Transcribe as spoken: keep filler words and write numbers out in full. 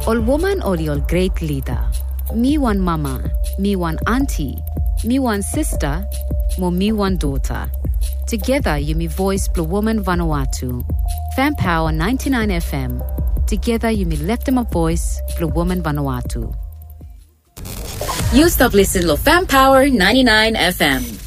All woman or your great leader. Me one mama, me one auntie, me one sister, mo me one daughter. Together you me voice Blue Woman Vanuatu. Fan Power ninety-nine F M. Together you me left them a voice Blue Woman Vanuatu. You stop listening to Fan Power ninety-nine F M.